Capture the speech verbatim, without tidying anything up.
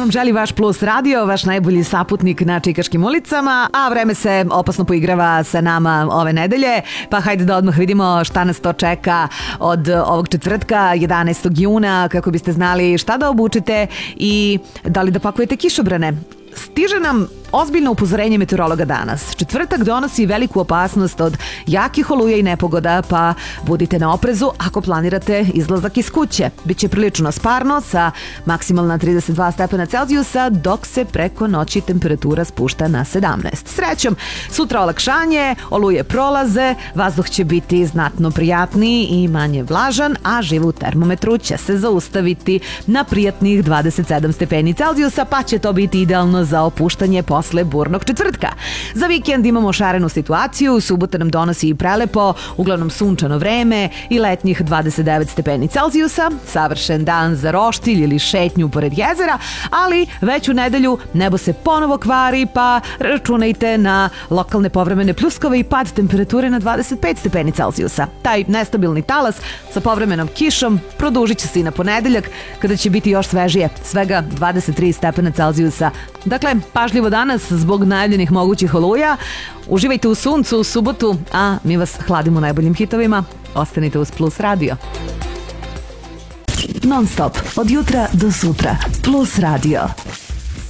vam želi vaš Plus radio, vaš najbolji saputnik na čikaškim ulicama, a vreme se opasno poigrava sa nama ove nedelje, pa hajde da odmah vidimo šta nas to čeka od ovog četvrtka, jedanaestog juna, kako biste znali šta da obučite i da li da pakujete kišobrane. Stiže nam ozbiljno upozorenje meteorologa danas. Četvrtak donosi veliku opasnost od jakih oluja i nepogoda, pa budite na oprezu ako planirate izlazak iz kuće. Biće prilično sparno sa maksimalna trideset dva stepena Celzijusa, dok se preko noći temperatura spušta na sedamnaest. Srećom, sutra olakšanje, oluje prolaze, vazduh će biti znatno prijatniji i manje vlažan, a živo u termometru će se zaustaviti na prijatnih dvadeset sedam stepeni Celzijusa, pa će to biti idealno za opuštanje posle burnog četvrtka. Za vikend imamo šarenu situaciju, subota nam donosi i prelepo, uglavnom sunčano vreme i letnjih dvadeset devet stepeni Celzijusa, savršen dan za roštilj ili šetnju pored jezera, ali već u nedelju nebo se ponovo kvari, pa računajte na lokalne povremene pljuskove i pad temperature na dvadeset pet stepeni Celzijusa. Taj nestabilni talas sa povremenom kišom produžit će se i na ponedeljak, kada će biti još svežije, svega dvadeset tri stepena Celzijusa. Dakle, pažljivo danas zbog najavljenih mogućih oluja. Uživajte u suncu u subotu, a mi vas hladimo najboljim hitovima. Ostanite uz Plus radio. Non stop, od jutra do sutra. Plus radio.